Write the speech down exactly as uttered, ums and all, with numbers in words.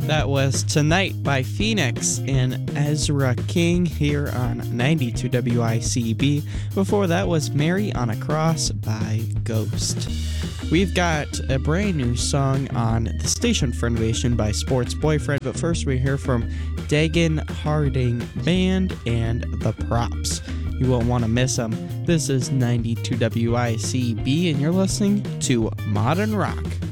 That was Tonight by Phoenix and Ezra King here on ninety-two W I C B. Before that was Mary on a Cross by Ghost. We've got a brand new song on the Station for Innovation by Sports Boyfriend, but first we hear from Dagan Harding Band and The Props. You won't want to miss them. This is ninety-two W I C B and you're listening to Modern Rock.